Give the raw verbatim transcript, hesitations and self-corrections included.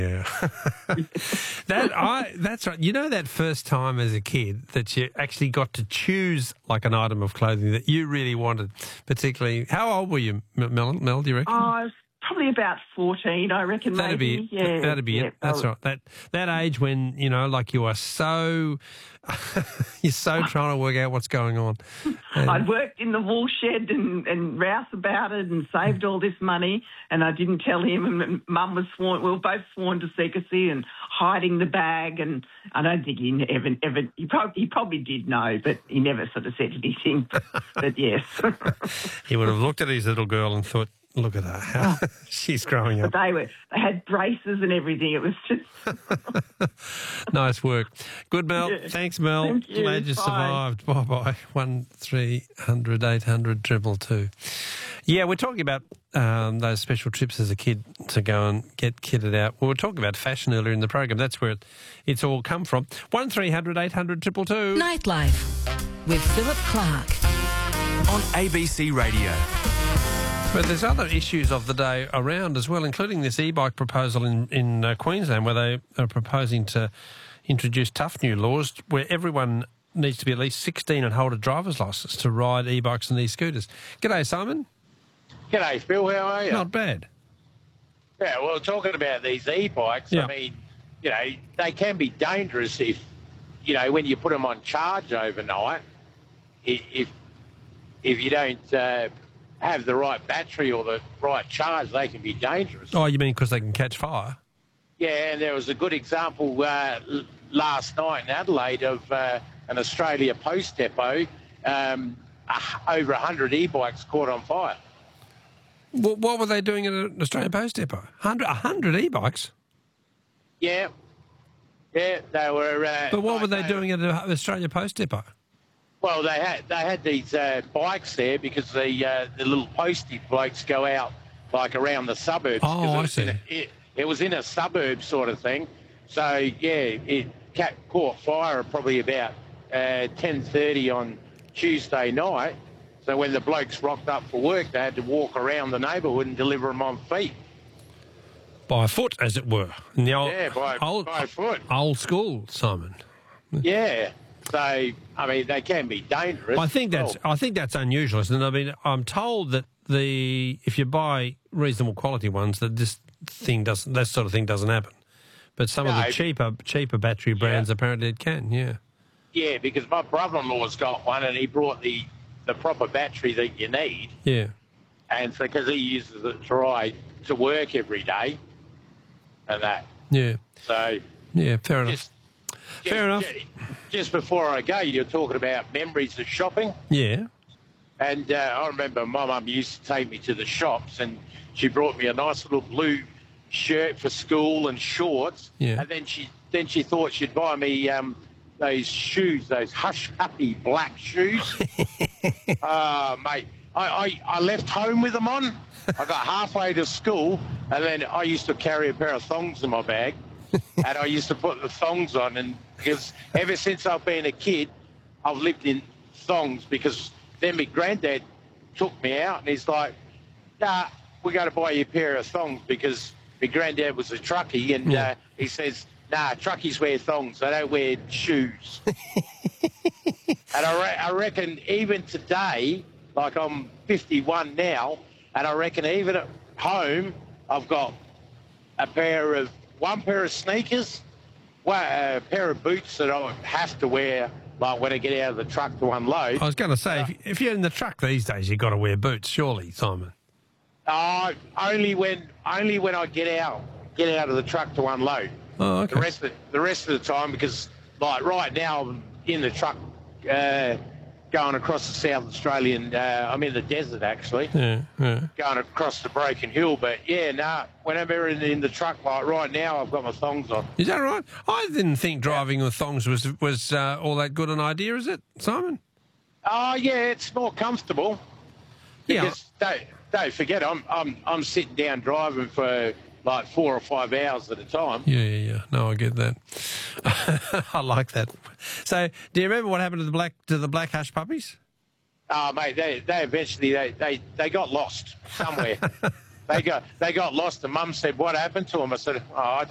Yeah. that I that's right. You know that first time as a kid that you actually got to choose like an item of clothing that you really wanted, particularly. How old were you, Mel? Mel, do you reckon? Oh, I was probably about fourteen, I reckon. That'd maybe. be yeah, that'd be yeah, it. That's oh. right. That that age when you know, like you are so you're so trying to work out what's going on. And I'd worked in the wool shed and, and rouse about it and saved all this money, and I didn't tell him. And Mum was sworn. We were both sworn to secrecy and hiding the bag. And I don't think he ever, ever. He probably, he probably did know, but he never sort of said anything. But yes, he would have looked at his little girl and thought, "Look at her, how she's growing up." But they were. They had braces and everything. It was just nice work. Good, Mel. Yeah. Thanks, Mel. Thank you. Glad you Bye. survived. Bye bye. One three hundred eight hundred triple two. Yeah, we're talking about um, those special trips as a kid to go and get kitted out. We were talking about fashion earlier in the program. That's where it, it's all come from. One three hundred eight hundred triple two. Nightlife with Philip Clark on A B C Radio. But there's other issues of the day around as well, including this e-bike proposal in, in uh, Queensland where they are proposing to introduce tough new laws where everyone needs to be at least sixteen and hold a driver's licence to ride e-bikes and e-scooters. G'day, Simon. G'day, Phil. How are you? Not bad. Yeah, well, talking about these e-bikes, Yeah. I mean, you know, they can be dangerous if, you know, when you put them on charge overnight, i- if if you don't uh, have the right battery or the right charge, they can be dangerous. Oh, you mean because they can catch fire? Yeah, and there was a good example uh, l- last night in Adelaide of uh, an Australia Post depot, um, uh, over one hundred e-bikes caught on fire. What, what were they doing at an Australian Post depot? one hundred, one hundred e-bikes? Yeah, yeah, they were... Uh, But what like were they they- doing at an Australia Post depot? Well, they had they had these uh, bikes there because the uh, the little postie blokes go out like around the suburbs. Oh, 'cause it I was in see. a- It, it was in a suburb sort of thing. So yeah, it ca- caught fire at probably about uh, ten thirty on Tuesday night. So when the blokes rocked up for work, they had to walk around the neighbourhood and deliver them on feet. By foot, as it were. In the old, Yeah, by- old, by foot. Old school, Simon. Yeah. So I mean, they can be dangerous. I think that's Well, I think that's unusual, isn't it? I mean, I'm told that the if you buy reasonable quality ones, that this thing doesn't that sort of thing doesn't happen. But some of No. the cheaper cheaper battery brands apparently it can. Yeah. Yeah, because my brother-in-law's got one, and he brought the, the proper battery that you need, Yeah. and so because he uses it to ride to work every day, and that. Yeah. So Yeah. Fair enough. just, Fair enough. Just, just before I go, you're talking about memories of shopping, Yeah. and uh, I remember my mum used to take me to the shops, and she brought me a nice little blue shirt for school and shorts, Yeah. and then she then she thought she'd buy me um, those shoes, those hush puppy black shoes. Ah, mate, I, I, I left home with them on. I got halfway to school, and then I used to carry a pair of thongs in my bag, and I used to put the thongs on. And because ever since I've been a kid, I've lived in thongs, because then my granddad took me out, and he's like, nah, we got to buy you a pair of thongs, because my granddad was a truckie, and Yeah. uh, he says, nah, truckies wear thongs, they don't wear shoes. And I, re- I reckon even today, like I'm fifty-one now, and I reckon even at home, I've got a pair of, one pair of sneakers, one, a pair of boots that I have to wear, like when I get out of the truck to unload. I was going to say, if, if you're in the truck these days, you've got to wear boots, surely, Simon. Uh, only when, only when I get out, get out of the truck to unload. Oh, okay. The rest of the rest of the time, because like right now I'm in the truck uh, going across the South Australian. Uh, I'm in the desert actually, Yeah, yeah. going across the Broken Hill. But yeah, nah. Whenever in, in the truck, like right now, I've got my thongs on. Is that right? I didn't think driving with thongs was was uh, all that good an idea, is it, Simon? Oh yeah, it's more comfortable. Yeah. Because don't don't forget, I'm I'm I'm sitting down driving for like four or five hours at a time. Yeah, yeah, yeah. No, I get that. I like that. So, do you remember what happened to the black to the black hush puppies? Oh, mate, they they eventually they, they, they got lost somewhere. they got they got lost, and Mum said, "What happened to them?" I said, "Oh, I